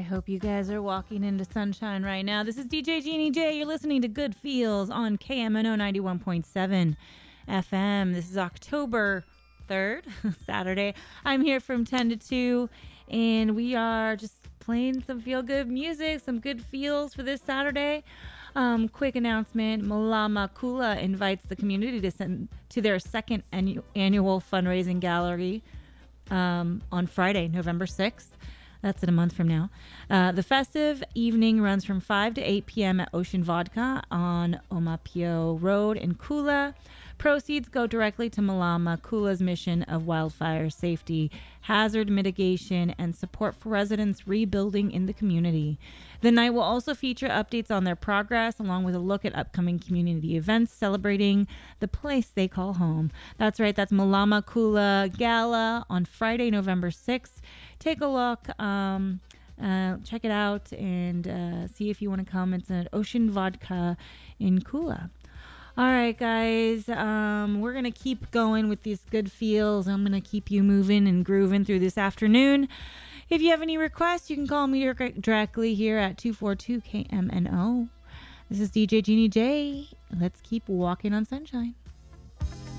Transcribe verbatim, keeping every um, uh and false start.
hope you guys are walking into sunshine right now. This is D J Jeannie J. You're listening to Good Feels on K M N O ninety-one point seven F M. This is October third, Saturday. I'm here from ten to two, and we are just playing some feel-good music, some good feels for this Saturday. Um, quick announcement, Malama Kula invites the community to send to their second annu- annual fundraising gallery um, on Friday, November sixth. That's in a month from now. Uh, the festive evening runs from five to eight p.m. at Ocean Vodka on Omapio Road in Kula. Proceeds go directly to Malama Kula's mission of wildfire safety, hazard mitigation, and support for residents rebuilding in the community. The night will also feature updates on their progress, along with a look at upcoming community events celebrating the place they call home. That's right, that's Malama Kula Gala on Friday, November sixth. Take a look, um, uh, check it out, and uh, see if you want to come. It's at Ocean Vodka in Kula. All right, guys, um, we're going to keep going with these good feels. I'm going to keep you moving and grooving through this afternoon. If you have any requests, you can call me directly here at two four two K M N O. This is D J Jeannie J. Let's keep walking on sunshine.